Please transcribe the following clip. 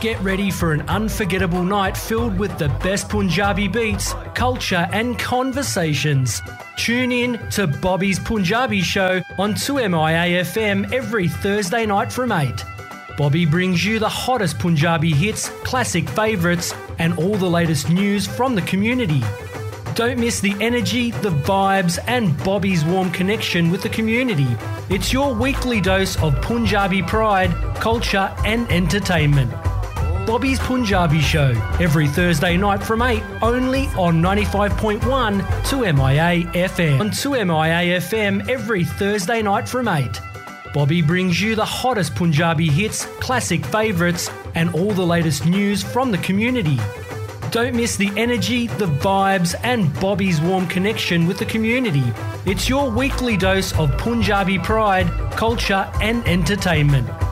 Get ready for an unforgettable night filled with the best Punjabi beats, culture and conversations. Tune in to Bobby's Punjabi Show on 2MIA FM every Thursday night from 8. Bobby brings you the hottest Punjabi hits, classic favourites and all the latest news from the community. Don't miss the energy, the vibes and Bobby's warm connection with the community. It's your weekly dose of Punjabi pride, culture and entertainment. Bobby's Punjabi Show, every Thursday night from 8, only on 95.1 2MIA FM. On 2MIA FM every Thursday night from 8. Bobby brings you the hottest Punjabi hits, classic favourites and all the latest news from the community. Don't miss the energy, the vibes and Bobby's warm connection with the community. It's your weekly dose of Punjabi pride, culture and entertainment.